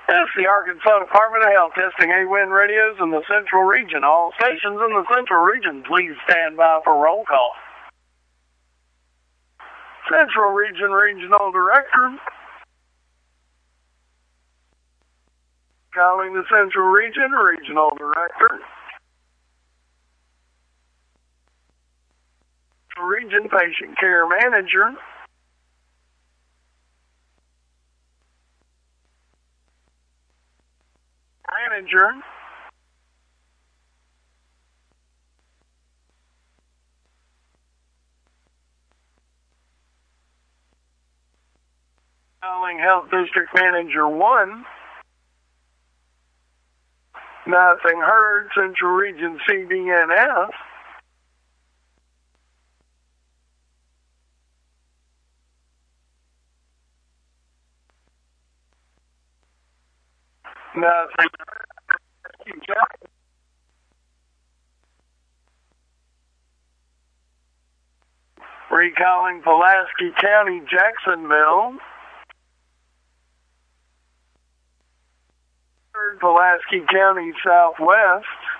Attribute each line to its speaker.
Speaker 1: It's the Arkansas Department of Health testing A-Wind radios in the Central Region. All stations in the Central Region, please stand by for roll call. Central Region Regional Director. Calling the Central Region Regional Director. Region Patient Care Manager. Manager. Calling Health District Manager 1. Nothing heard, Central Region CDNF. Nothing heard. Recalling Pulaski County, Jacksonville. Pulaski County, Southwest.